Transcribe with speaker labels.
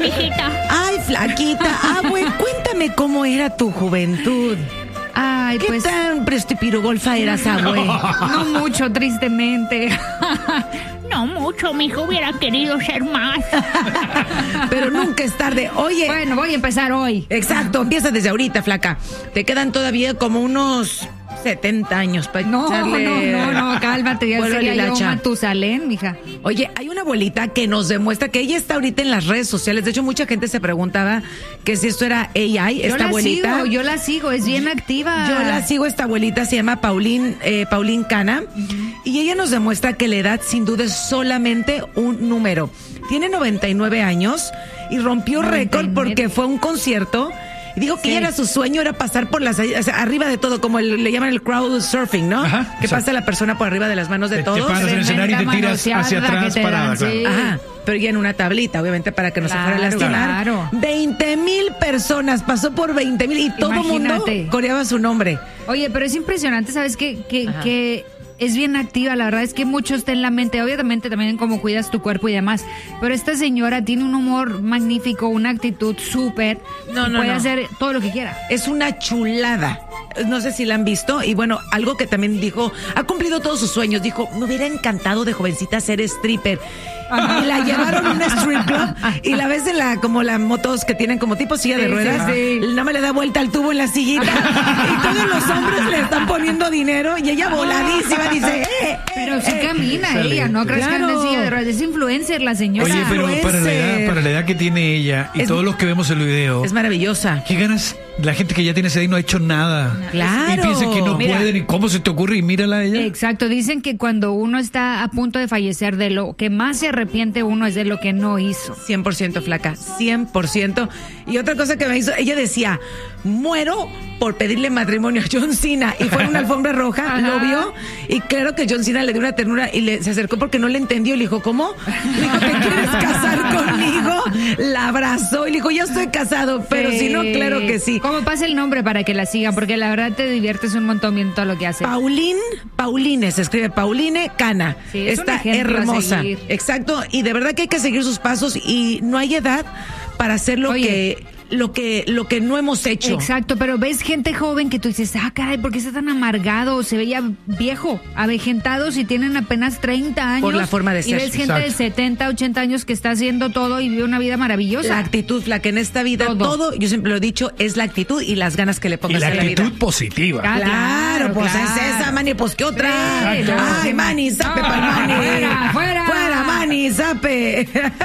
Speaker 1: mijita.
Speaker 2: Ay, flaquita. Bueno, cuéntame cómo era tu juventud.
Speaker 3: Ay,
Speaker 2: ¿Qué
Speaker 3: pues
Speaker 2: tan prestipirugolfa eras, abue?
Speaker 3: no mucho, tristemente.
Speaker 1: No mucho, mijo, hubiera querido ser más.
Speaker 2: Pero nunca es tarde. Oye.
Speaker 3: Bueno, voy a empezar hoy.
Speaker 2: Exacto, empieza desde ahorita, flaca. Te quedan todavía como unos 70 años para
Speaker 3: No,
Speaker 2: echarle...
Speaker 3: cálmate, ya
Speaker 2: vuelo a
Speaker 3: sería yo
Speaker 2: Lilacha.
Speaker 3: Matusalén, mija.
Speaker 2: Oye, hay una abuelita que nos demuestra que ella está ahorita en las redes sociales. De hecho, mucha gente se preguntaba que si esto era AI, esta abuelita.
Speaker 3: Yo la sigo, es bien activa.
Speaker 2: Yo la sigo, esta abuelita se llama Pauline Cana, y ella nos demuestra que la edad sin duda es solamente un número. Tiene 99 años y rompió
Speaker 3: 99.
Speaker 2: récord porque fue a un concierto. Y dijo que ella era su sueño, era pasar por las, o sea, arriba de todo, como le llaman el crowd surfing, ¿no?
Speaker 4: Ajá,
Speaker 2: que pasa la persona por arriba de las manos de todos.
Speaker 4: Te paras en el escenario y te tiras
Speaker 3: Tremenda
Speaker 4: hacia atrás
Speaker 3: manoseada
Speaker 4: para...
Speaker 3: que te dan, sí.
Speaker 2: Ajá, pero ya en una tablita, obviamente, para que no se fuera a lastimar.
Speaker 3: Claro.
Speaker 2: 20,000 personas, pasó por 20,000 y todo el mundo
Speaker 3: Imagínate.
Speaker 2: coreaba su nombre.
Speaker 3: Oye, pero es impresionante, ¿sabes qué? Que es bien activa, la verdad es que mucho está en la mente, obviamente también en cómo cuidas tu cuerpo y demás, pero esta señora tiene un humor magnífico, una actitud súper, puede hacer todo lo que quiera.
Speaker 2: Es una chulada. No sé si la han visto. Y bueno, algo que también dijo, ha cumplido todos sus sueños. Dijo, me hubiera encantado de jovencita ser stripper. Y la llevaron a un strip club y la ves en como las motos que tienen como tipo silla de ruedas.
Speaker 3: sí.
Speaker 2: No me le da vuelta al tubo en la sillita. Y todos los hombres le están poniendo dinero y ella voladísima dice,
Speaker 3: Pero sí camina ella, no crees que anda en silla de ruedas, es influencer la señora.
Speaker 4: Oye, pero para la edad que tiene ella y todos los que vemos el video,
Speaker 2: es maravillosa.
Speaker 4: ¿qué ganas? La gente que ya tiene esa edad y no ha hecho nada.
Speaker 2: Claro.
Speaker 4: Y piensa que no pueden. ¿Y cómo se te ocurre? Y mírala a ella.
Speaker 3: Exacto, dicen que cuando uno está a punto de fallecer, de lo que más se arrepiente uno es de lo que no hizo.
Speaker 2: 100% flaca, 100%. Y otra cosa que me hizo, ella decía, muero por pedirle matrimonio a John Cena. Y fue en una alfombra roja, lo vio, y claro que John Cena le dio una ternura y se acercó porque no le entendió. Le dijo, ¿cómo? Le dijo, ¿te quieres casar conmigo? La abrazó y le dijo, ya estoy casado, pero si no, claro que sí.
Speaker 3: ¿Cómo pasa el nombre para que la sigan? Porque la verdad te diviertes un montón viendo todo lo que hace.
Speaker 2: Pauline, se escribe Pauline Cana.
Speaker 3: Sí, es
Speaker 2: está
Speaker 3: un ejemplo a
Speaker 2: hermosa.
Speaker 3: seguir.
Speaker 2: Exacto, y de verdad que hay que seguir sus pasos y no hay edad para hacer lo que no hemos hecho.
Speaker 3: Exacto, pero ves gente joven que tú dices, caray, ¿por qué está tan amargado? Se veía viejo, avejentado si tienen apenas 30 años.
Speaker 2: Por la forma de ser.
Speaker 3: Y ves gente de 70, 80 años que está haciendo todo y vive una vida maravillosa.
Speaker 2: La actitud, la que en esta vida todo, yo siempre lo he dicho, es la actitud y las ganas que le pongas a la vida.
Speaker 4: Y la actitud positiva.
Speaker 2: Claro, pues
Speaker 3: claro.
Speaker 2: es esa, Manny, pues ¿qué otra?
Speaker 3: Sí,
Speaker 2: Ay, Manny, zape para Manny.
Speaker 3: Fuera.
Speaker 2: Fuera, Manny, zape.